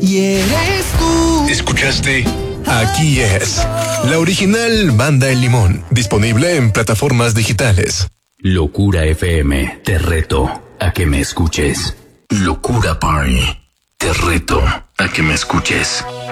y eres tú. ¿Escuchaste? Aquí es la original Banda El Limón, disponible en plataformas digitales. Locura FM, te reto a que me escuches. Locura Party, te reto a que me escuches.